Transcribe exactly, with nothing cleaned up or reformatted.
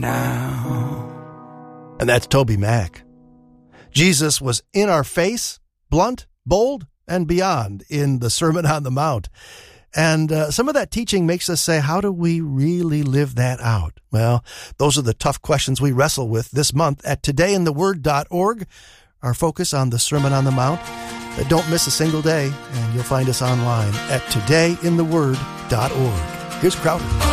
now. And that's Toby Mac. Jesus was in our face, blunt, bold, and beyond in the Sermon on the Mount. And uh, some of that teaching makes us say, how do we really live that out? Well, those are the tough questions we wrestle with this month at today in the word dot org. Our focus on the Sermon on the Mount. Uh, don't miss a single day, and you'll find us online at today in the word dot org. Here's Crowder.